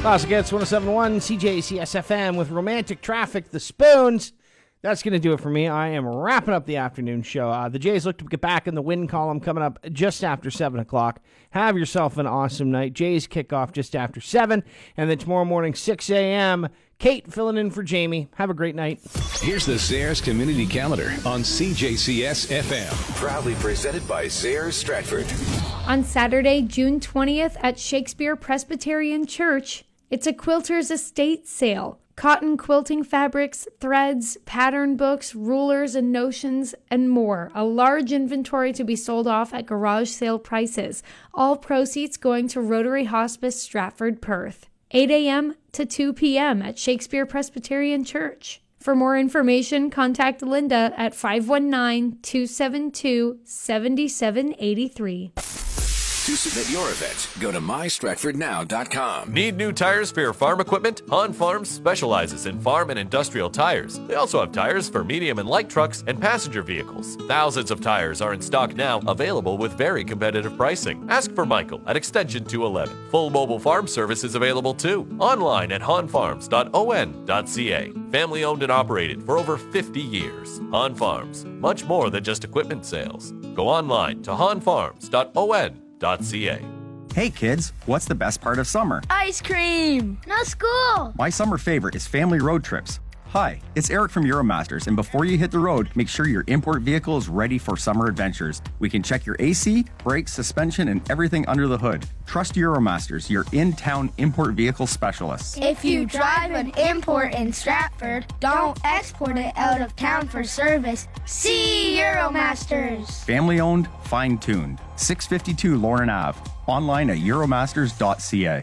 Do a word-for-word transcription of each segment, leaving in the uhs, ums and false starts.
Classic Hits one oh seven point one C J C S F M with Romantic Traffic, The Spoons. That's going to do it for me. I am wrapping up the afternoon show. Uh, the Jays look to get back in the win column coming up just after seven o'clock. Have yourself an awesome night. Jays kick off just after seven. And then tomorrow morning, six a.m., Kate filling in for Jamie. Have a great night. Here's the Sayers Community Calendar on C J C S F M. Proudly presented by Sayers Stratford. On Saturday, June twentieth at Shakespeare Presbyterian Church, it's a quilter's estate sale. Cotton quilting fabrics, threads, pattern books, rulers and notions, and more. A large inventory to be sold off at garage sale prices. All proceeds going to Rotary Hospice Stratford, Perth. eight a.m. to two p.m. at Shakespeare Presbyterian Church. For more information, contact Linda at five one nine, two seven two, seven seven eight three. To submit your event, go to my stratford now dot com. Need new tires for your farm equipment? Han Farms specializes in farm and industrial tires. They also have tires for medium and light trucks and passenger vehicles. Thousands of tires are in stock now, available with very competitive pricing. Ask for Michael at extension two eleven. Full mobile farm service is available too. Online at han farms dot o n dot c a. Family owned and operated for over fifty years. Han Farms, much more than just equipment sales. Go online to han farms dot o n dot c a. Hey kids, what's the best part of summer? Ice cream! No school! My summer favorite is family road trips. Hi, it's Eric from Euromasters, and before you hit the road, make sure your import vehicle is ready for summer adventures. We can check your A C, brakes, suspension, and everything under the hood. Trust Euromasters, your in-town import vehicle specialists. If you drive an import in Stratford, don't export it out of town for service. See Euromasters! Family owned, fine-tuned. six fifty-two Lauren Avenue. Online at euromasters dot c a.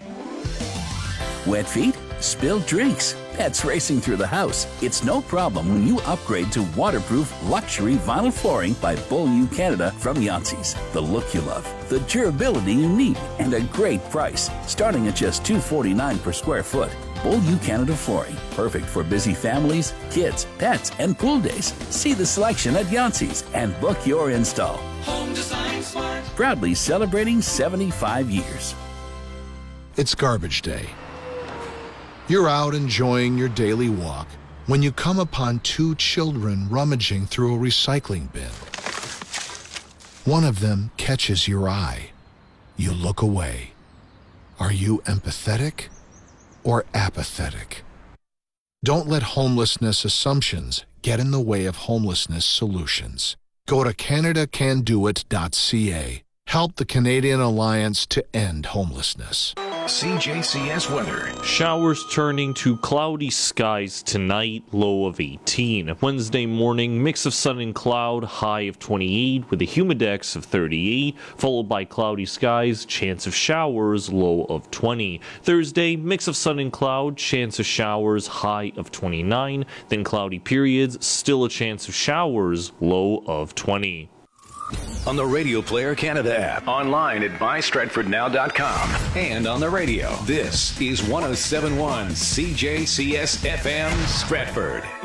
Wet feet? Spilled drinks? Pets racing through the house? It's no problem when you upgrade to waterproof luxury vinyl flooring by Beaulieu Canada from Yancey's. The look you love, the durability you need, and a great price. Starting at just two forty-nine per square foot. Beaulieu Canada flooring. Perfect for busy families, kids, pets, and pool days. See the selection at Yancey's and book your install. Home Design Smart. Proudly celebrating seventy-five years. It's garbage day. You're out enjoying your daily walk when you come upon two children rummaging through a recycling bin. One of them catches your eye. You look away. Are you empathetic or apathetic? Don't let homelessness assumptions get in the way of homelessness solutions. Go to canada can do it dot c a. Help the Canadian Alliance to end homelessness. C J C S weather. Showers turning to cloudy skies tonight, low of eighteen. Wednesday morning, mix of sun and cloud, high of twenty-eight with a humidex of thirty-eight, followed by cloudy skies, chance of showers, low of twenty. Thursday, mix of sun and cloud, chance of showers, high of twenty-nine, then cloudy periods, still a chance of showers, low of twenty. On the Radio Player Canada app, online at my stratford now dot com, and on the radio. This is one oh seven point one C J C S F M Stratford.